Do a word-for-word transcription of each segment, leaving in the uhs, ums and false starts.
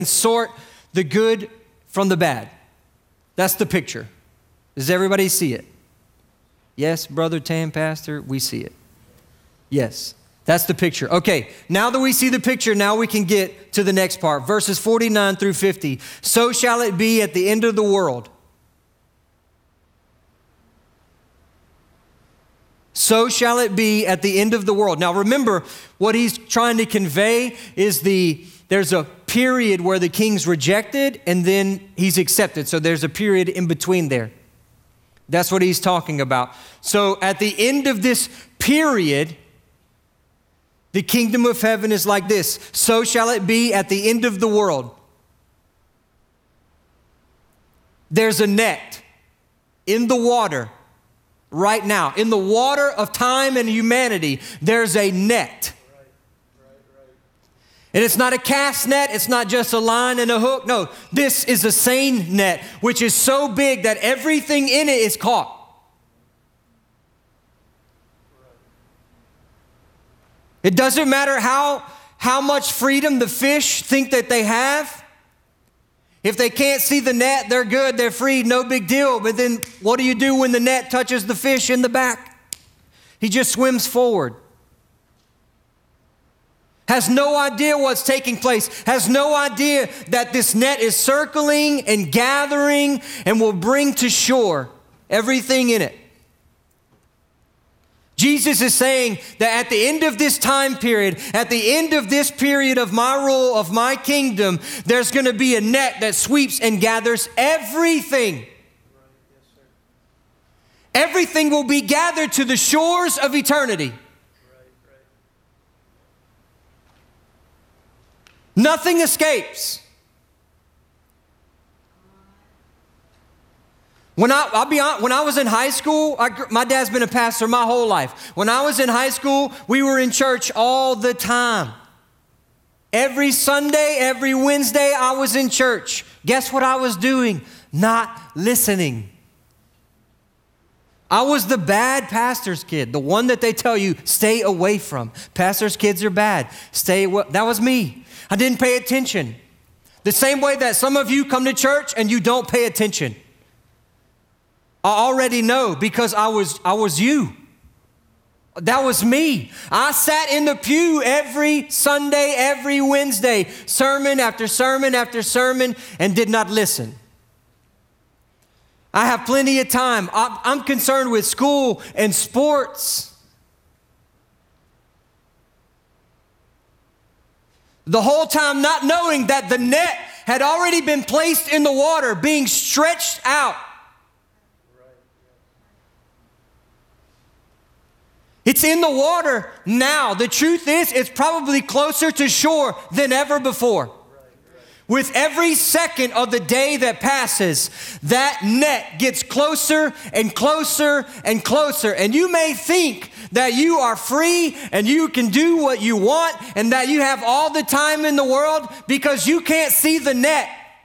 sort the good from the bad. That's the picture. Does everybody see it? Yes, Brother Tam, Pastor, we see it. Yes, that's the picture. Okay, now that we see the picture, now we can get to the next part. Verses forty-nine through fifty. So shall it be at the end of the world. So shall it be at the end of the world. Now remember, what he's trying to convey is the, there's a period where the king's rejected and then he's accepted. So there's a period in between there. That's what he's talking about. So at the end of this period, the kingdom of heaven is like this. So shall it be at the end of the world. There's a net in the water right now. In the water of time and humanity, there's a net. Right, right, right. And it's not a cast net. It's not just a line and a hook. No, this is a seine net, which is so big that everything in it is caught. It doesn't matter how, how much freedom the fish think that they have. If they can't see the net, they're good, they're free, no big deal. But then what do you do when the net touches the fish in the back? He just swims forward. Has no idea what's taking place. Has no idea that this net is circling and gathering and will bring to shore everything in it. Jesus is saying that at the end of this time period, at the end of this period of my rule, of my kingdom, there's going to be a net that sweeps and gathers everything. Everything will be gathered to the shores of eternity. Nothing escapes. When I, I'll be honest, when I was in high school, I, my dad's been a pastor my whole life. When I was in high school, we were in church all the time. Every Sunday, every Wednesday, I was in church. Guess what I was doing? Not listening. I was the bad pastor's kid, the one that they tell you, stay away from. Pastor's kids are bad. Stay away. That was me. I didn't pay attention. The same way that some of you come to church and you don't pay attention. I already know because I was I was you. That was me. I sat in the pew every Sunday, every Wednesday, sermon after sermon after sermon, and did not listen. I have plenty of time. I'm concerned with school and sports. The whole time not knowing that the net had already been placed in the water, being stretched out. It's in the water now. The truth is, it's probably closer to shore than ever before. With every second of the day that passes, that net gets closer and closer and closer. And you may think that you are free and you can do what you want and that you have all the time in the world because you can't see the net.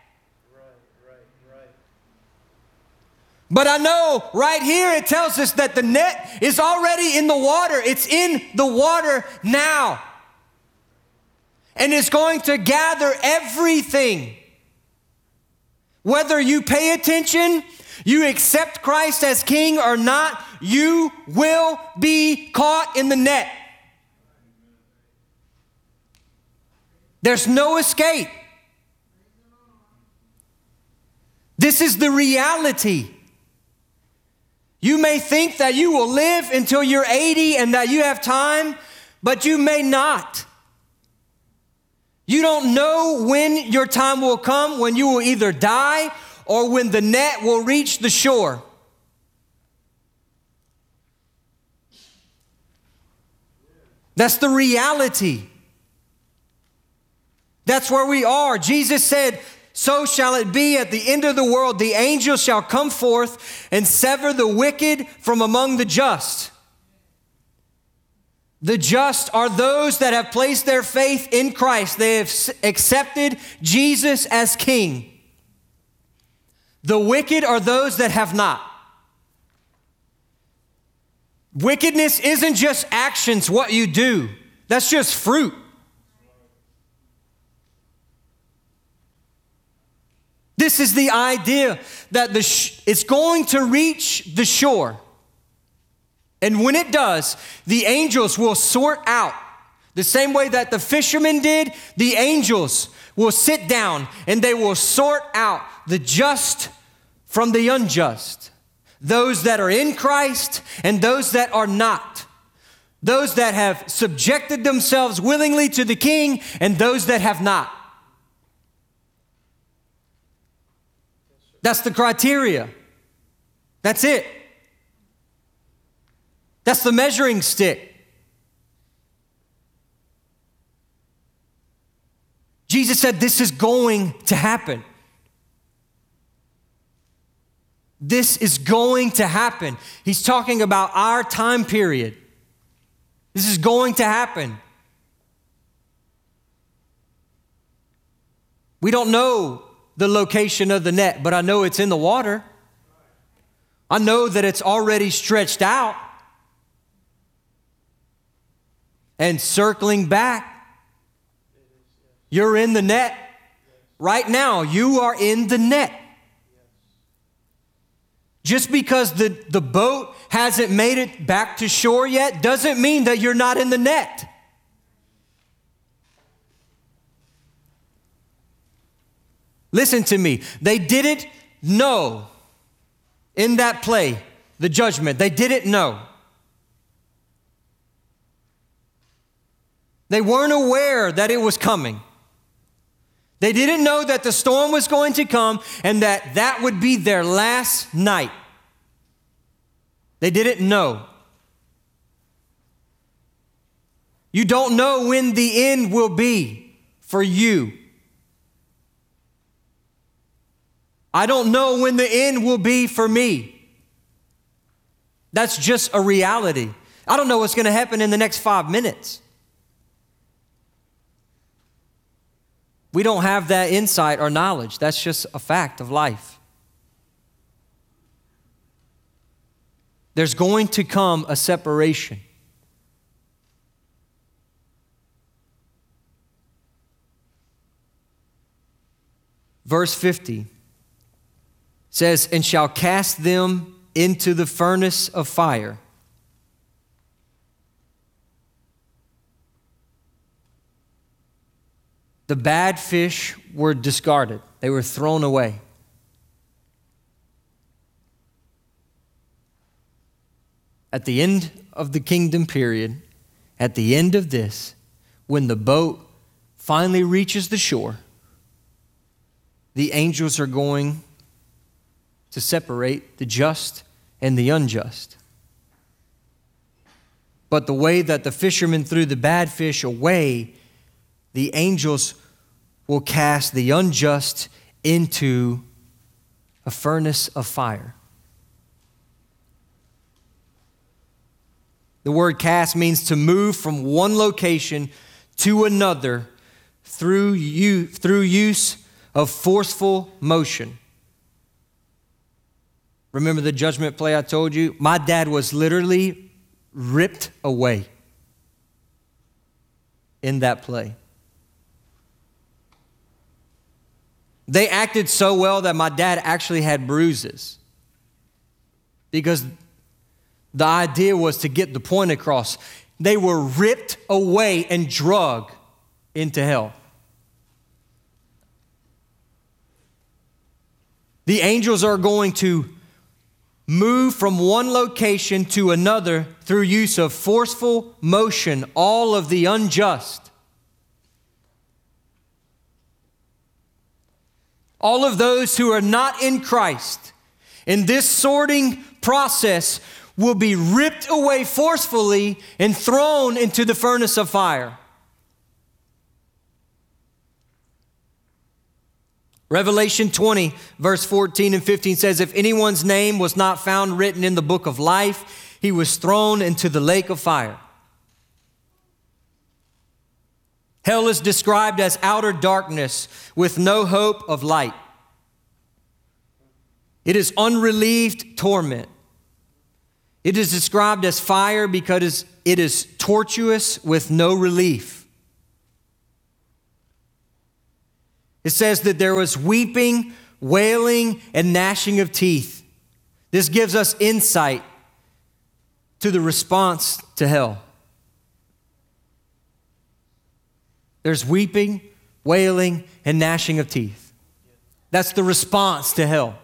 But I know right here it tells us that the net is already in the water. It's in the water now. And it's going to gather everything. Whether you pay attention, you accept Christ as king or not, you will be caught in the net. There's no escape. This is the reality. You may think that you will live until you're eighty and that you have time, but you may not. You don't know when your time will come, when you will either die or when the net will reach the shore. That's the reality. That's where we are. Jesus said, so shall it be at the end of the world. The angel shall come forth and sever the wicked from among the just. The just are those that have placed their faith in Christ. They have accepted Jesus as king. The wicked are those that have not. Wickedness isn't just actions, what you do. That's just fruit. This is the idea that the sh- it's going to reach the shore. And when it does, the angels will sort out. The same way that the fishermen did, the angels will sit down and they will sort out the just from the unjust. Those that are in Christ and those that are not. Those that have subjected themselves willingly to the King and those that have not. That's the criteria. That's it. That's the measuring stick. Jesus said this is going to happen. This is going to happen. He's talking about our time period. This is going to happen. We don't know the location of the net, but I know it's in the water. I know that it's already stretched out. And circling back, you're in the net. Right now, you are in the net. Just because the, the boat hasn't made it back to shore yet doesn't mean that you're not in the net. Listen to me. They didn't know in that play, the judgment. They didn't know. They weren't aware that it was coming. They didn't know that the storm was going to come and that that would be their last night. They didn't know. You don't know when the end will be for you. I don't know when the end will be for me. That's just a reality. I don't know what's going to happen in the next five minutes. We don't have that insight or knowledge. That's just a fact of life. There's going to come a separation. Verse fifty says, and shall cast them into the furnace of fire. The bad fish were discarded. They were thrown away. At the end of the kingdom period, at the end of this, when the boat finally reaches the shore, the angels are going to separate the just and the unjust. But the way that the fishermen threw the bad fish away, the angels will cast the unjust into a furnace of fire. The word cast means to move from one location to another through, you, through use of forceful motion. Remember the judgment play I told you? My dad was literally ripped away in that play. They acted so well that my dad actually had bruises because the idea was to get the point across. They were ripped away and dragged into hell. The angels are going to move from one location to another through use of forceful motion, all of the unjust. All of those who are not in Christ, in this sorting process, will be ripped away forcefully and thrown into the furnace of fire. Revelation twenty, verse fourteen and fifteen says, if anyone's name was not found written in the book of life, he was thrown into the lake of fire. Hell is described as outer darkness with no hope of light. It is unrelieved torment. It is described as fire because it is tortuous with no relief. It says that there was weeping, wailing, and gnashing of teeth. This gives us insight to the response to hell. There's weeping, wailing, and gnashing of teeth. That's the response to hell.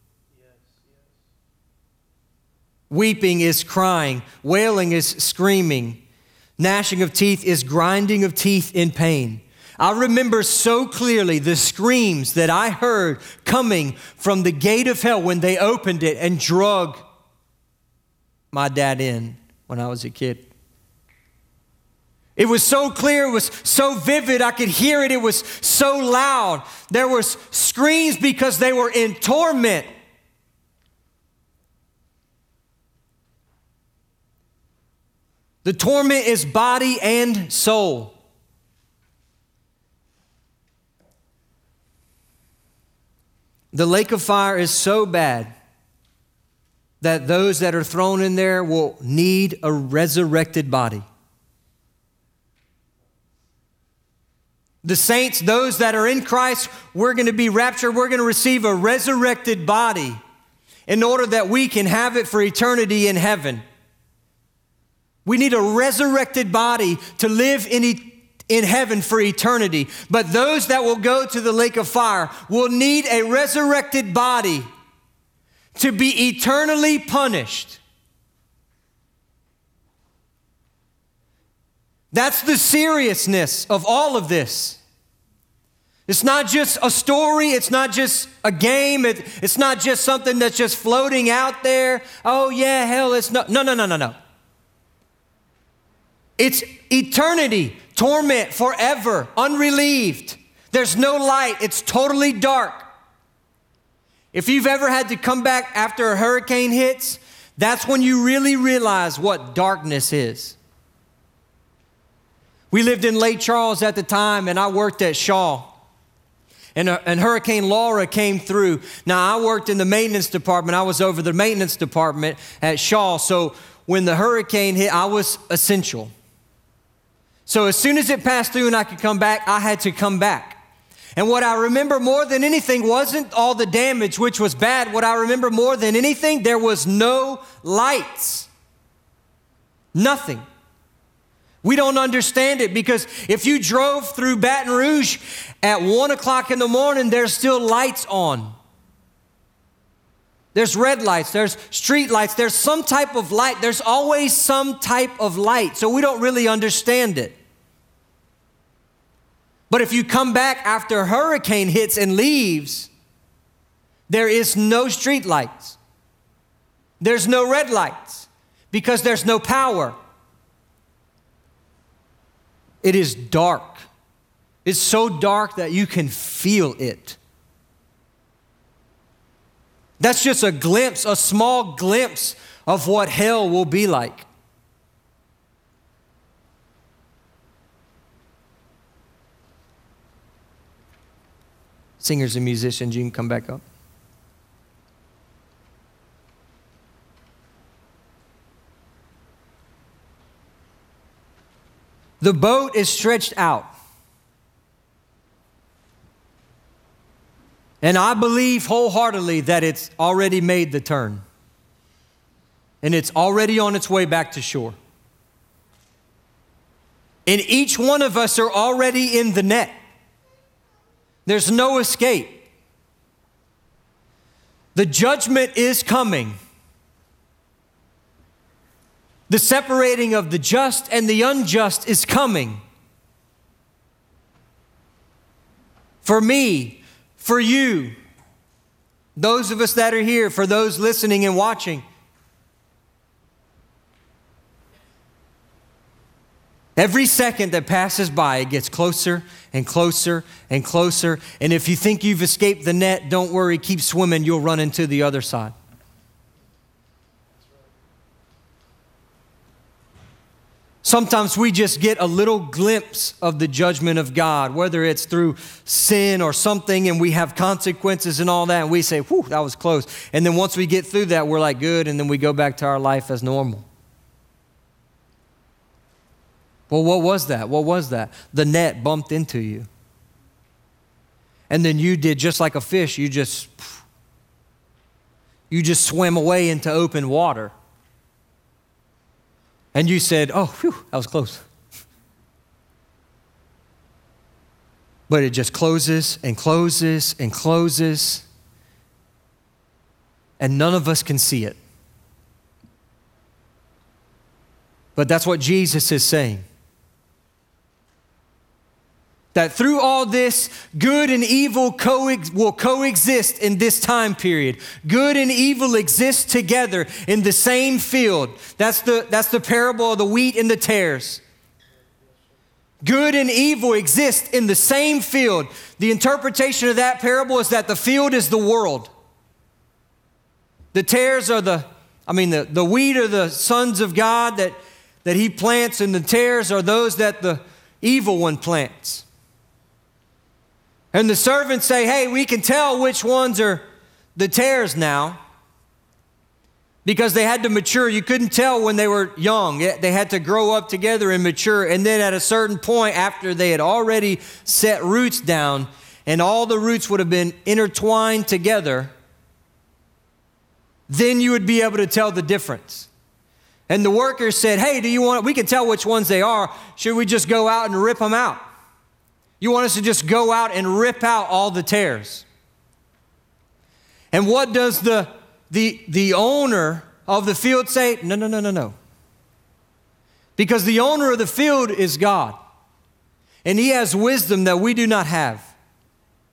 Weeping is crying. Wailing is screaming. Gnashing of teeth is grinding of teeth in pain. I remember so clearly the screams that I heard coming from the gate of hell when they opened it and drug my dad in when I was a kid. It was so clear, it was so vivid, I could hear it, it was so loud. There was screams because they were in torment. The torment is body and soul. The lake of fire is so bad that those that are thrown in there will need a resurrected body. The saints, those that are in Christ, we're going to be raptured. We're going to receive a resurrected body in order that we can have it for eternity in heaven. We need a resurrected body to live in, e- in heaven for eternity. But those that will go to the lake of fire will need a resurrected body to be eternally punished. That's the seriousness of all of this. It's not just a story. It's not just a game. It, it's not just something that's just floating out there. Oh yeah, hell, it's no, no, no, no, no, no. It's eternity, torment forever, unrelieved. There's no light. It's totally dark. If you've ever had to come back after a hurricane hits, that's when you really realize what darkness is. We lived in Lake Charles at the time, and I worked at Shaw. And, uh, and Hurricane Laura came through. Now, I worked in the maintenance department. I was over the maintenance department at Shaw. So when the hurricane hit, I was essential. So as soon as it passed through and I could come back, I had to come back. And what I remember more than anything wasn't all the damage, which was bad. What I remember more than anything, there was no lights. Nothing. We don't understand it because if you drove through Baton Rouge at one o'clock in the morning, there's still lights on. There's red lights, there's street lights, there's some type of light. There's always some type of light, so we don't really understand it. But if you come back after a hurricane hits and leaves, there is no street lights. There's no red lights because there's no power. It is dark. It's so dark that you can feel it. That's just a glimpse, a small glimpse of what hell will be like. Singers and musicians, you can come back up. The boat is stretched out. And I believe wholeheartedly that it's already made the turn. And it's already on its way back to shore. And each one of us are already in the net. There's no escape. The judgment is coming. The separating of the just and the unjust is coming. For me, for you, those of us that are here, for those listening and watching. Every second that passes by, it gets closer and closer and closer. And if you think you've escaped the net, don't worry, keep swimming, you'll run into the other side. Sometimes we just get a little glimpse of the judgment of God, whether it's through sin or something, and we have consequences and all that, and we say, whew, that was close. And then once we get through that, we're like, good, and then we go back to our life as normal. Well, what was that? What was that? The net bumped into you. And then you did just like a fish. You just, you just swam away into open water. And you said, oh, phew, that was close. But it just closes and closes and closes. And none of us can see it. But that's what Jesus is saying. That through all this, good and evil co- will coexist in this time period. Good and evil exist together in the same field. That's the, that's the parable of the wheat and the tares. Good and evil exist in the same field. The interpretation of that parable is that the field is the world. The tares are the, I mean, the, the wheat are the sons of God that, that he plants, and the tares are those that the evil one plants. And the servants say, hey, we can tell which ones are the tares now because they had to mature. You couldn't tell when they were young. They had to grow up together and mature. And then at a certain point, after they had already set roots down and all the roots would have been intertwined together, then you would be able to tell the difference. And the workers said, hey, do you want, we can tell which ones they are. Should we just go out and rip them out? You want us to just go out and rip out all the tares. And what does the, the, the owner of the field say? No, no, no, no, no. Because the owner of the field is God. And he has wisdom that we do not have.